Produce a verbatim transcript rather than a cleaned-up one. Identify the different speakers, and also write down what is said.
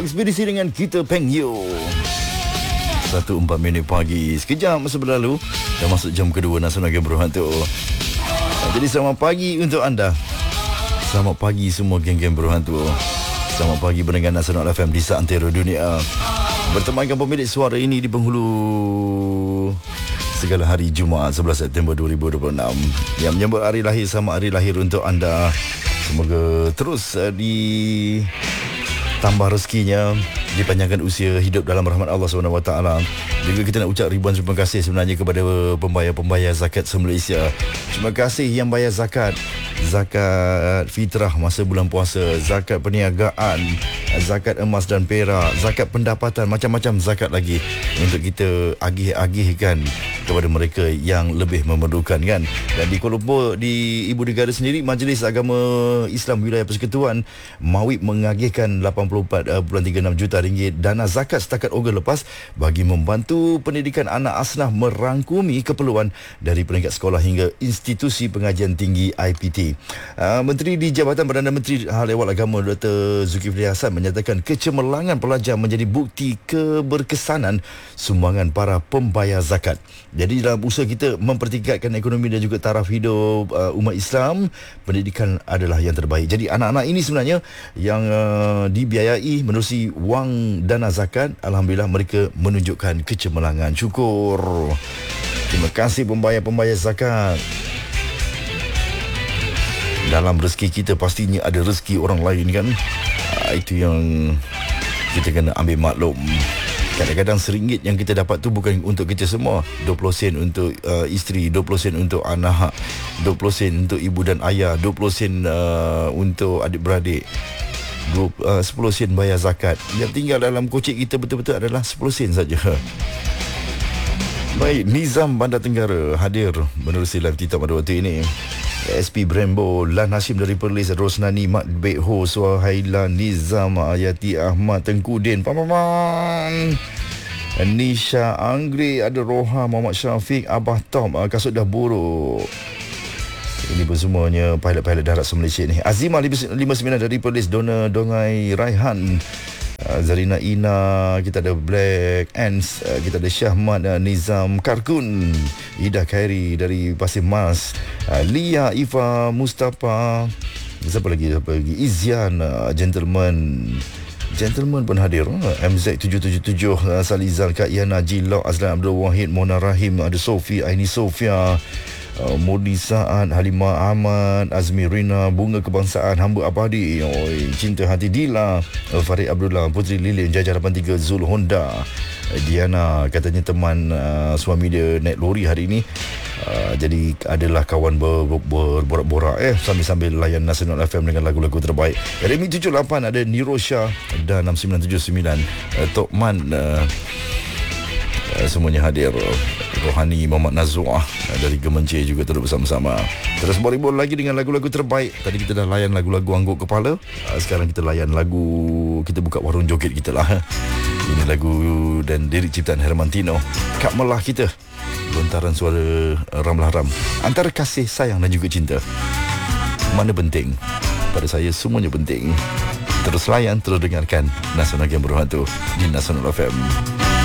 Speaker 1: Ekspedisi dengan kita Peng Yo. Satu empat minit pagi. Sekejap masa berlalu dah masuk jam kedua Nasional Game Berhantu. Jadi selamat pagi untuk anda. Selamat pagi semua geng-geng berhantu. Selamat pagi pendengar Nasional F M di seantero dunia. Bertemankan pemilik suara ini di penghulu segala hari Jumaat sebelas September dua ribu dua puluh enam yang menyambut hari lahir sama hari lahir untuk anda. Semoga terus uh, di tambah rezekinya, dipanjangkan usia hidup dalam rahmat Allah subhanahu wa taala. Juga kita nak ucap ribuan terima kasih sebenarnya kepada pembayar-pembayar zakat se-Malaysia. Terima kasih yang bayar zakat, zakat fitrah masa bulan puasa, zakat perniagaan, zakat emas dan perak, zakat pendapatan, macam-macam zakat lagi untuk kita agih-agihkan kepada mereka yang lebih memerlukan, kan. Dan di Kuala Lumpur, di Ibu Negara sendiri, Majlis Agama Islam Wilayah Persekutuan Mawib mengagihkan lapan puluh empat perpuluhan tiga enam juta ringgit dana zakat setakat Ogos lepas bagi membantu pendidikan anak asnaf merangkumi keperluan dari peringkat sekolah hingga institusi pengajian tinggi I P T. Uh, Menteri di Jabatan Perdana Menteri Hal Ehwal Agama Doktor Zulkifli Hasan menyatakan kecemerlangan pelajar menjadi bukti keberkesanan sumbangan para pembayar zakat. Jadi dalam usaha kita mempertingkatkan ekonomi dan juga taraf hidup uh, umat Islam, pendidikan adalah yang terbaik. Jadi anak-anak ini sebenarnya yang uh, dibiayai menerusi wang dana zakat, alhamdulillah mereka menunjukkan kecemerlangan. Syukur. Terima kasih pembayar-pembayar zakat. Dalam rezeki kita pastinya ada rezeki orang lain, kan. uh, Itu yang kita kena ambil maklum. Kadang-kadang seringgit yang kita dapat tu bukan untuk kita semua. dua puluh sen untuk uh, isteri, dua puluh sen untuk anak, dua puluh sen untuk ibu dan ayah, dua puluh sen uh, untuk adik-beradik, uh, sepuluh sen bayar zakat. Yang tinggal dalam kocik kita betul-betul adalah sepuluh sen saja. Baik, Nizam Bandar Tenggara hadir menerusi live kita pada waktu ini. S P Brembo, Lan Hashim dari Perlis, Rosnani, Mat Bek Ho, Suhaila, Nizam, Ayati Ahmad, Tengku Din, Paman, Nisha Anggri, ada Roha, Muhammad Syafiq, Abah Tom, kasut dah buruk. Ini pun semuanya pilot-pilot darat se-Malaysia ni. Azimah lima puluh sembilan dari Perlis, Dona Dongai Raihan, Zarina Ina, kita ada Black Ants, kita ada Syahmad, Nizam Karkun, Ida Khairi dari Pasir Mas, Lia Ifa Mustafa, siapa lagi siapa lagi Izian, Gentleman Gentleman pun hadir, M Z tujuh tujuh tujuh, Salizal, Kak Yana, Jilok, Azlan Abdul Wahid, Mona Rahim, ada Sofi, Aini Sofia, Uh, Murni Saad, Halimah Ahmad, Azmi Rina, Bunga Kebangsaan, Hamba Abadi, Oi, Cinta Hati Dila, uh, Farid Abdullah, Putri Lilin, Jajar lapan tiga, Zul Honda, uh, Diana, katanya teman uh, suami dia naik lori hari ini. Uh, jadi adalah kawan ber, ber, berborak-borak eh sambil-sambil layan Nasional F M dengan lagu-lagu terbaik. Remi tujuh lapan ada Nirosha dan enam sembilan tujuh sembilan uh, Tokman, uh, uh, semuanya hadir. Rohani, Muhammad Nazwa dari Gemence juga turut bersama-sama. Terus boleh lagi dengan lagu-lagu terbaik. Tadi kita dah layan lagu-lagu angguk kepala. Sekarang kita layan lagu, kita buka warung joget kita lah. Ini lagu dan lirik ciptaan Hermantino, Kak Melah Kita. Lontaran suara Ramlah Ram. Antara kasih, sayang dan juga cinta, mana penting? Pada saya semuanya penting. Terus layan, terus dengarkan Nasional Game Berhantu di Nasional F M.